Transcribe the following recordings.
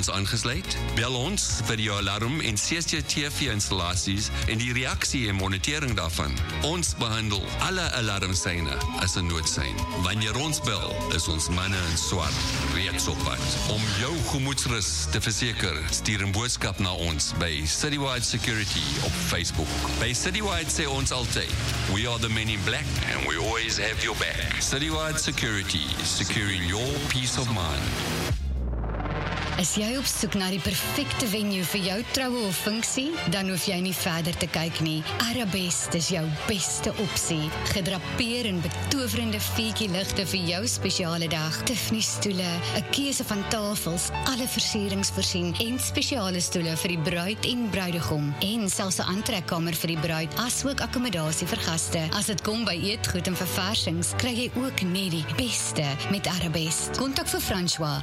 ons aangesluit? Bel ons vir jou alarm en CCTV-installasies en die reaksie en monitering daarvan. Ons behandel alle alarmsyne as 'n noodsein. Wanneer ons bel, is ons manne in swart reeds op pad. Om jou gemoedsrus te verseker, stuur 'n boodskap na ons by Citywide Security op Facebook. By Citywide sê ons altyd, we are the men in black and we always have your back. Citywide Security, securing your peace of mind. Is jy op soek na die perfekte venue vir jou troue of funksie? Dan hoef jy nie verder te kyk nie. Arabest is jou beste opsie. Gedrapeer in betowerende ligte vir jou spesiale dag. Tiffany stoele, 'n keuse van tafels, alle versierings voorsien en spesiale stoele vir die bruid en bruidegom. En selfs 'n aantrekkamer vir die bruid, asook akkommodasie vir gaste. As dit kom by eetgoed en verversings, kry jy ook net die beste met Arabest. Kontak vir François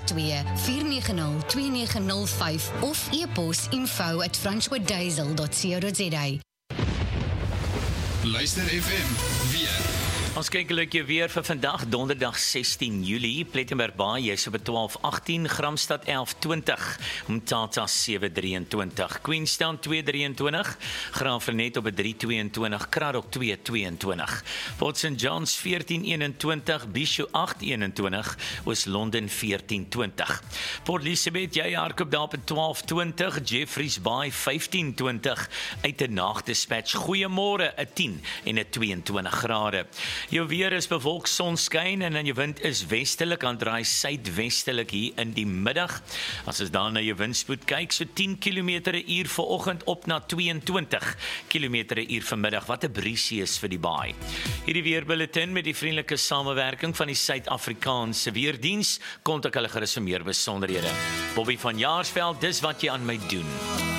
082-490-2905 of e-pos info@francoisdiesel.co.za. Luister FM, weer. Ons kyk 'n bietjie weer vir vandag, donderdag 16 Julie, Plettenberg Baai, jy's op 12:18, Gramstad 11:20, Mthatha 7:23, Queenstown 2:23, Graafrenet op 3:22, Kraddock 2:22, Port St Johns 14:21, Bishop 8:21, Oos-London 14:20, Port Elizabeth, jy Harkopdal op 12:20, Jeffreys Bay 15:20, uit 'n nagdispatch, goeiemôre, 'n 10 en 'n 22 grade. Jou weer is bewolk, sonskyn en jou wind is westelik, aan draai suidwestelik hier in die middag. As ons dan na jou windspoed kyk, so 10 km/h vanoggend op na 22 km/h vanmiddag. Wat 'n briesie is vir die baai. Hierdie weerbulletin met die vriendelike samewerking van die Suid-Afrikaanse Weerdiens, kontak hulle gerus vir meer besonderhede. Bobby van Jaarsveld, dis wat jy aan my doen.